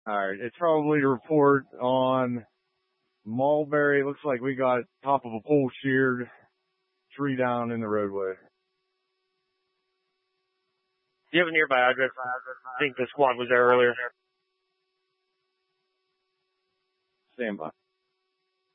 Alright, it's probably a report on Mulberry. Looks like we got top of a pole sheared, tree down in the roadway. Do you have a nearby address? I think the squad was there earlier. Stand by.